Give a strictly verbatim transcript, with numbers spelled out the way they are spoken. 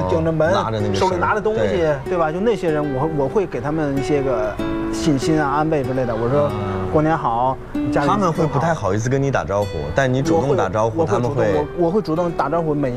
顶着门， 拿着那个手里拿着东西，对吧？就那些人，我我会给他们一些个信心啊、安慰之类的。我说过年好，家里他们会不太好意思跟你打招呼，但你主动打招呼，他们会我我会主动打招呼，每